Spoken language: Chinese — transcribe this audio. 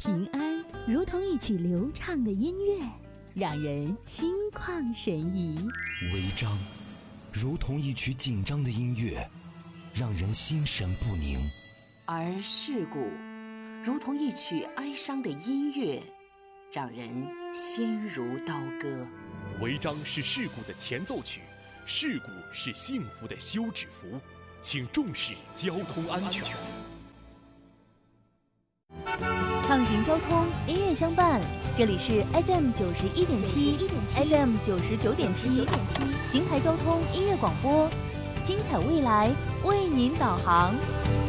平安如同一曲流畅的音乐，让人心旷神怡； 违章如同一曲紧张的音乐，让人心神不宁； 而事故如同一曲哀伤的音乐，让人心如刀割。 违章是事故的前奏曲，事故是幸福的休止符，请重视交通安全。 畅行交通，音乐相伴，这里是 FM 91.7 FM 99.7邢台交通音乐广播，精彩未来为您导航。